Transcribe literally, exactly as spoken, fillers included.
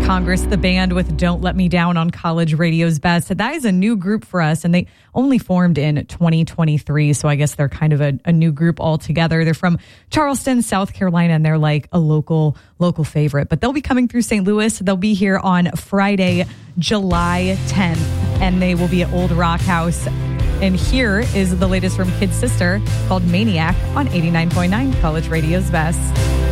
Congress, the band with Don't Let Me Down on College Radio's Best. That is a new group for us, and they only formed in twenty twenty-three, so I guess they're kind of a, a new group altogether. They're from Charleston, South Carolina, and they're like a local local favorite. But they'll be coming through Saint Louis. They'll be here on Friday, July tenth, and they will be at Old Rock House. And here is the latest from Kid Sister called Maniac on eighty-nine point nine College Radio's Best.